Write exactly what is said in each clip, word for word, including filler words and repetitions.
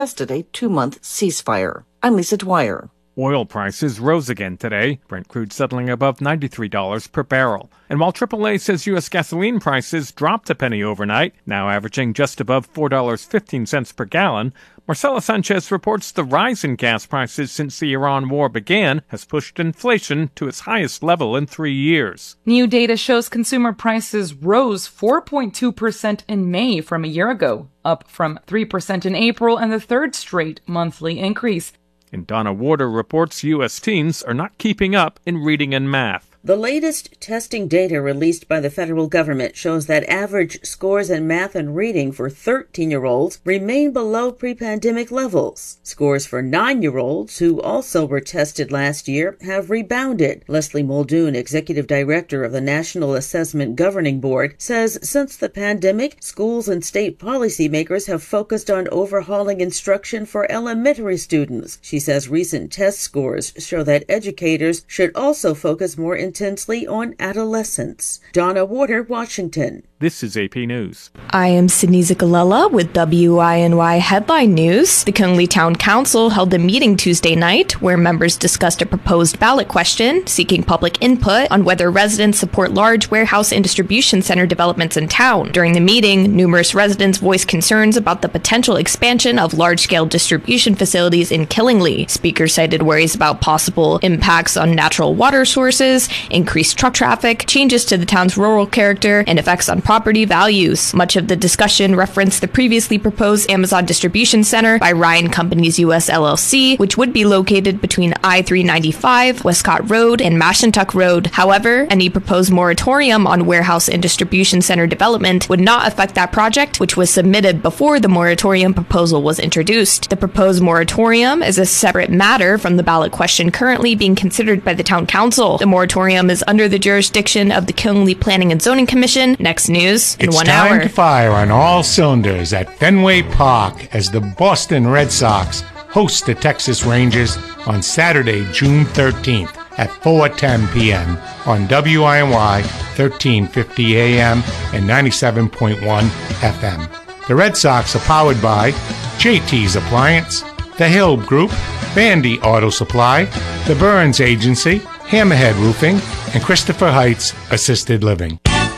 requested a two-month ceasefire. I'm Lisa Dwyer. Oil prices rose again today, Brent crude settling above ninety-three dollars per barrel. And while triple A says U S gasoline prices dropped a penny overnight, now averaging just above four dollars and fifteen cents per gallon, Marcela Sanchez reports the rise in gas prices since the Iran war began has pushed inflation to its highest level in three years. New data shows consumer prices rose four point two percent in May from a year ago, up from three percent in April and the third straight monthly increase. And Donna Warder reports U S teens are not keeping up in reading and math. The latest testing data released by the federal government shows that average scores in math and reading for thirteen-year-olds remain below pre-pandemic levels. Scores for nine-year-olds, who also were tested last year, have rebounded. Leslie Muldoon, executive director of the National Assessment Governing Board, says since the pandemic, schools and state policymakers have focused on overhauling instruction for elementary students. She says recent test scores show that educators should also focus more intensely on adolescents. Donna Warder, Washington. This is A P News. I am Sydney Zikalella with W I N Y Headline News. The Kingley Town Council held a meeting Tuesday night where members discussed a proposed ballot question seeking public input on whether residents support large warehouse and distribution center developments in town. During the meeting, numerous residents voiced concerns about the potential expansion of large-scale distribution facilities in Killingly. Speakers cited worries about possible impacts on natural water sources, increased truck traffic, changes to the town's rural character, and effects on property values. Much of the discussion referenced the previously proposed Amazon Distribution Center by Ryan Companies U S L L C, which would be located between I three ninety-five, Westcott Road, and Mashantuck Road. However, any proposed moratorium on warehouse and distribution center development would not affect that project, which was submitted before the moratorium proposal was introduced. The proposed moratorium is a separate matter from the ballot question currently being considered by the town council. The moratorium is under the jurisdiction of the Kingley Planning and Zoning Commission. Next news in it's one time hour. To fire on all cylinders at Fenway Park as the Boston Red Sox host the Texas Rangers on Saturday, June thirteenth at four ten p.m. on W I N Y thirteen fifty A M and ninety-seven point one F M. The Red Sox are powered by J T's Appliance, The Hill Group, Bandy Auto Supply, The Burns Agency, Hammerhead Roofing, and Christopher Heights Assisted Living.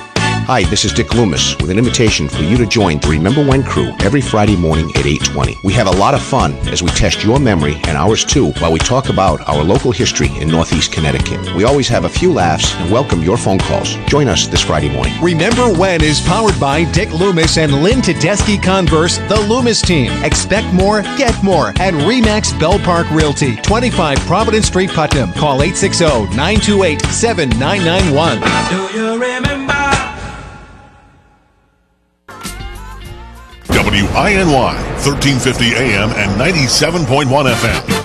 Hi, this is Dick Loomis with an invitation for you to join the Remember When crew every Friday morning at eight twenty. We have a lot of fun as we test your memory and ours too while we talk about our local history in Northeast Connecticut. We always have a few laughs and welcome your phone calls. Join us this Friday morning. Remember When is powered by Dick Loomis and Lynn Tedeschi Converse, the Loomis team. Expect more, get more at Remax Bell Park Realty, twenty-five Providence Street, Putnam. Call eight six zero, nine two eight, seven nine nine one. Do you remember? W I N Y, thirteen fifty A M and ninety-seven point one F M.